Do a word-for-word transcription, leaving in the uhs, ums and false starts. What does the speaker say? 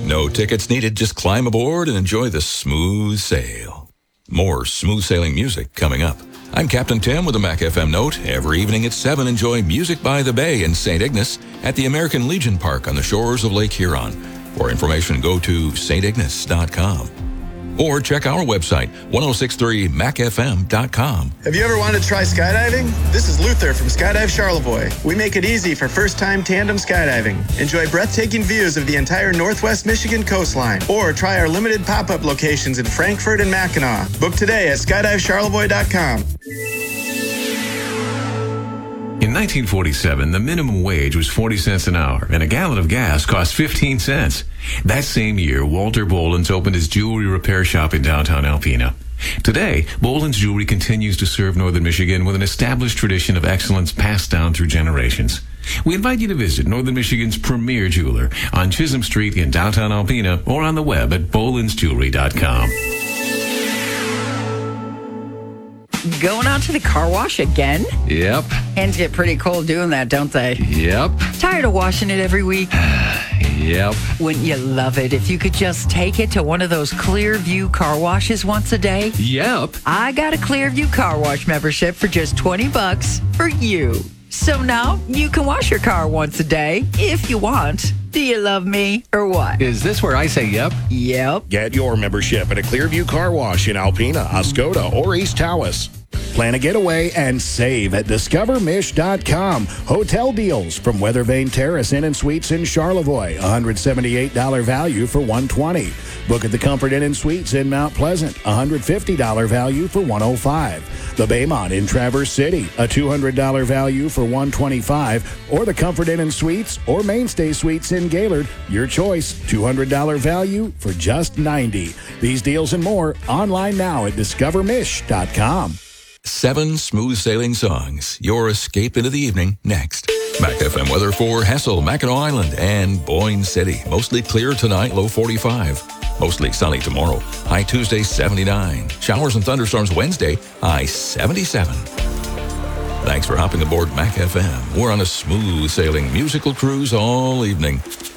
No tickets needed. Just climb aboard and enjoy the smooth sail. More smooth sailing music coming up. I'm Captain Tim with a Mac F M note. Every evening at seven, enjoy Music by the Bay in Saint Ignace at the American Legion Park on the shores of Lake Huron. For information, go to s t ignace dot com. Or check our website, ten sixty-three mac f m dot com. Have you ever wanted to try skydiving? This is Luther from Skydive Charlevoix. We make it easy for first-time tandem skydiving. Enjoy breathtaking views of the entire Northwest Michigan coastline. Or try our limited pop-up locations in Frankfort and Mackinac. Book today at skydive charlevoix dot com. In nineteen forty-seven, the minimum wage was forty cents an hour, and a gallon of gas cost fifteen cents. That same year, Walter Boland's opened his jewelry repair shop in downtown Alpena. Today, Boland's Jewelry continues to serve Northern Michigan with an established tradition of excellence passed down through generations. We invite you to visit Northern Michigan's premier jeweler on Chisholm Street in downtown Alpena or on the web at bolands jewelry dot com. Going out to the car wash again? Yep. Hands get pretty cold doing that, don't they? Yep. Tired of washing it every week? Yep. Wouldn't you love it if you could just take it to one of those Clearview car washes once a day? Yep. I got a Clearview car wash membership for just twenty bucks for you. So now you can wash your car once a day if you want. Do you love me or what? Is this where I say yep? Yep. Get your membership at a Clearview Car Wash in Alpena, Oscoda, or East Tawas. Plan a getaway and save at discover mish dot com. Hotel deals from Weather Vane Terrace Inn and Suites in Charlevoix. one hundred seventy-eight dollars value for one hundred twenty dollars. Book at the Comfort Inn and Suites in Mount Pleasant. one hundred fifty dollars value for one hundred five dollars. The Baymont in Traverse City. A two hundred dollars value for one hundred twenty-five dollars. Or the Comfort Inn and Suites or Mainstay Suites in Gaylord. Your choice. two hundred dollars value for just ninety dollars. These deals and more online now at discover mish dot com. Seven smooth sailing songs. Your escape into the evening next. Mac F M weather for Hessel, Mackinac Island, and Boyne City. Mostly clear tonight, low forty-five. Mostly sunny tomorrow, high Tuesday seventy-nine. Showers and thunderstorms Wednesday, high seventy-seven. Thanks for hopping aboard Mac F M. We're on a smooth sailing musical cruise all evening.